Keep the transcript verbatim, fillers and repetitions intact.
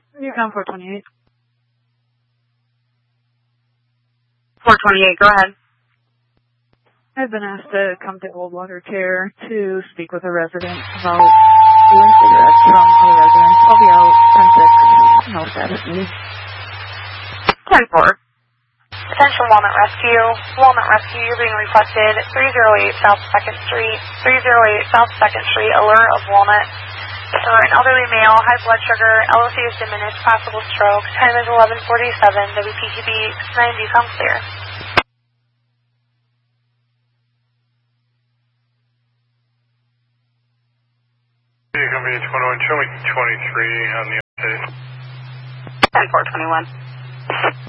Yukon four twenty-eight. four twenty-eight, go ahead. I've been asked to come to Goldwater Care to speak with a resident about stealing cigarettes from other residents. I'll be out ten six. No status needed. ten four. Attention Walnut Rescue. Walnut Rescue, you're being requested three oh eight South second Street. three oh eight South second Street, Allure of Walnut. For an elderly male, high blood sugar, L O C is diminished, possible stroke. Time is eleven forty-seven. W P T B ninety, come clear. You can be twenty-one, show me twenty-three on the update. ten four twenty-one.